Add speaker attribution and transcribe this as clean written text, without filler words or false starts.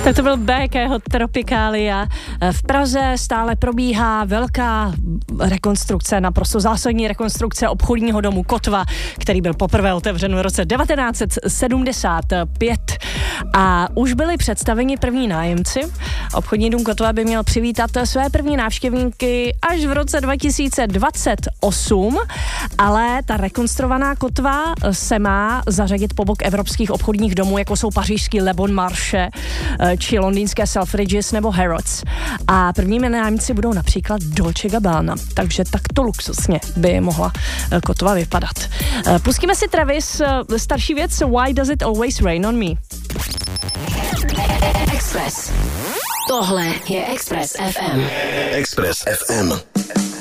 Speaker 1: Tak to byl BKho Tropicalia. V Praze stále probíhá velká rekonstrukce, naprosto zásadní rekonstrukce obchodního domu Kotva, který byl poprvé otevřen v roce 1975 a už byli představeni první nájemci. Obchodní dům Kotva by měl přivítat své první návštěvníky až v roce 2028, ale ta rekonstruovaná Kotva se má zařadit po bok evropských obchodních domů, jako jsou pařížský Le Bon Marché, či londýnské Selfridges nebo Harrods. A prvními nájemci budou například Dolce Gabbana, takže takto luxusně by mohla Kotva vypadat. Pustíme si Travis, starší věc Why Does It Always Rain on Me.
Speaker 2: Express. Tohle je Express FM.
Speaker 3: Express FM.